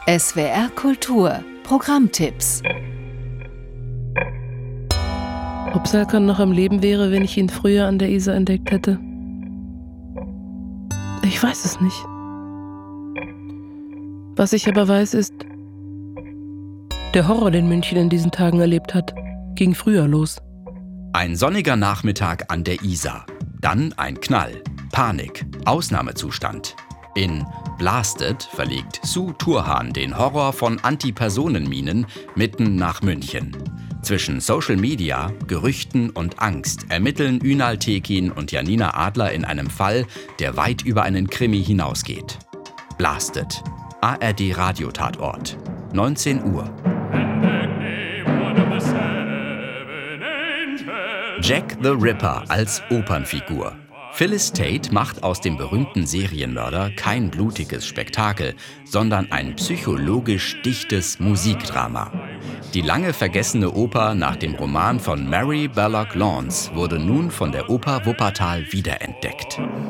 SWR Kultur Programmtipps. Ob Serkan noch am Leben wäre, wenn ich ihn früher an der Isar entdeckt hätte? Ich weiß es nicht. Was ich aber weiß ist, der Horror, den München in diesen Tagen erlebt hat, ging früher los. Ein sonniger Nachmittag an der Isar. Dann ein Knall, Panik, Ausnahmezustand. In Blasted verlegt Sue Turhan den Horror von Antipersonenminen mitten nach München. Zwischen Social Media, Gerüchten und Angst ermitteln Ünal Tekin und Janina Adler in einem Fall, der weit über einen Krimi hinausgeht. Blasted. ARD Radiotatort. 19 Uhr. Jack the Ripper als Opernfigur. Phyllis Tate macht aus dem berühmten Serienmörder kein blutiges Spektakel, sondern ein psychologisch dichtes Musikdrama. Die lange vergessene Oper nach dem Roman von Mary Belloc Launce wurde nun von der Oper Wuppertal wiederentdeckt.